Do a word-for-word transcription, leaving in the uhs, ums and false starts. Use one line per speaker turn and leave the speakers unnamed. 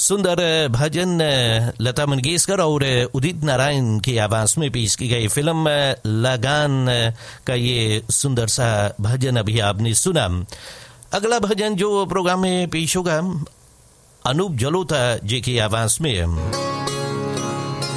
सुंदर भजन लता मंगेशकर और उदित नारायण की आवाज में पेश की गई फिल्म लगान का ये सुंदर सा भजन अभी आपने सुना। अगला भजन जो प्रोग्राम में पेश होगा अनूप जलोटा जी की आवाज में